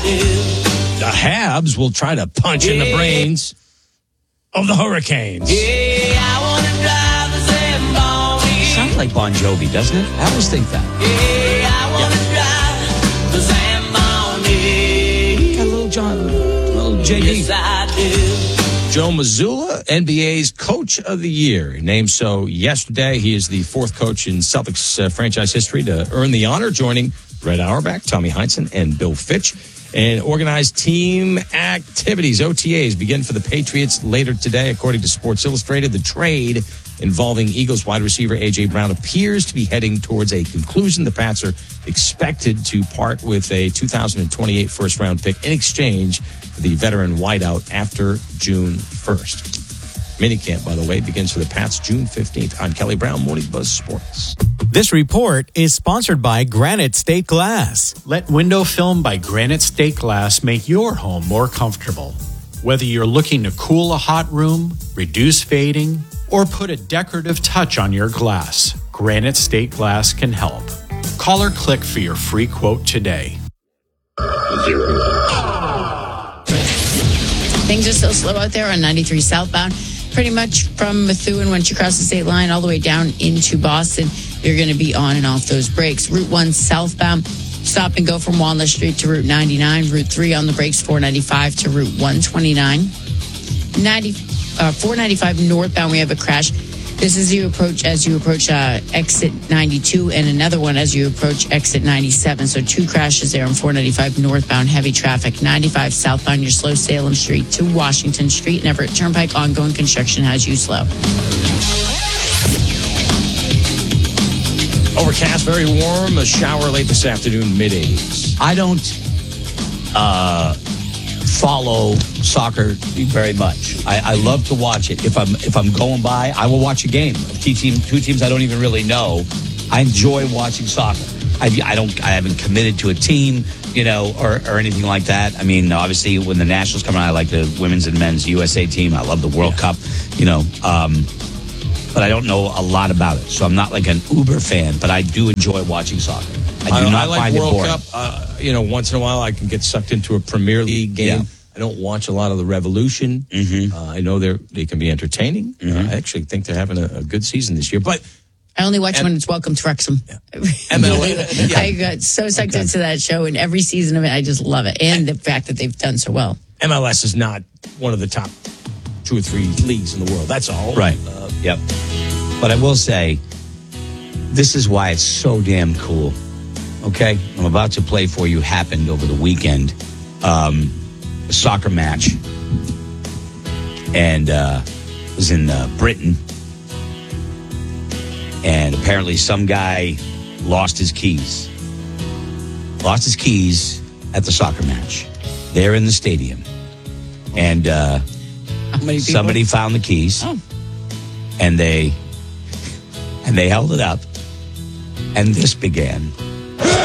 The Habs will try to punch in the brains of the Hurricanes. Sounds like Bon Jovi, doesn't it? I always think that. Got a little JD. Joe Mazzulla, NBA's Coach of the Year, named so yesterday. He is the fourth coach in Celtics franchise history to earn the honor, joining Red Auerbach, Tommy Heinsohn, and Bill Fitch. And organized team activities, OTAs, begin for the Patriots later today. According to Sports Illustrated, the trade involving Eagles wide receiver A.J. Brown appears to be heading towards a conclusion. The Pats are expected to part with a 2028 first-round pick in exchange for the veteran wideout after June 1st. Minicamp, by the way, begins for the Pats June 15th. I'm Kelly Brown, Morning Buzz Sports. This report is sponsored by Granite State Glass. Let window film by Granite State Glass make your home more comfortable. Whether you're looking to cool a hot room, reduce fading, or put a decorative touch on your glass, Granite State Glass can help. Call or click for your free quote today. Things are still slow out there on 93 southbound. Pretty much from Methuen, once you cross the state line, all the way down into Boston, you're going to be on and off those brakes. Route 1 southbound, stop and go from Walnut Street to Route 99. Route 3 on the brakes, 495 to Route 129. 495 northbound, we have a crash. This is as you approach exit 92, and another one as you approach exit 97. So two crashes there on 495 northbound, heavy traffic. 95 southbound, you're slow Salem Street to Washington Street. And Everett Turnpike, ongoing construction has you slow. Overcast, very warm. A shower late this afternoon, mid-80s. I don't follow soccer very much. I love to watch it. If I'm going by, I will watch a game of two teams I don't even really know. I enjoy watching soccer. I haven't committed to a team, or anything like that. I mean, obviously when the Nationals come around, I like the women's and men's USA team. I love the World Cup, but I don't know a lot about it. So I'm not like an uber fan, but I do enjoy watching soccer. I like find World it boring. Cup. Once in a while I can get sucked into a Premier League game. Yeah. I don't watch a lot of the Revolution. Mm-hmm. I know they can be entertaining. Mm-hmm. I actually think they're having a good season this year. But I only watch when it's Welcome to Wrexham. Yeah. MLS, I got so sucked into that show, and every season of it, I just love it. And the fact that they've done so well. MLS is not one of the top 2 or 3 leagues in the world. That's all. Right. Yep. But I will say, this is why it's so damn cool. Okay? I'm about to play for you happened over the weekend. A soccer match. And it was in Britain. And apparently some guy lost his keys. Lost his keys at the soccer match. There in the stadium. And somebody found the keys. Oh. And they held it up. And this began.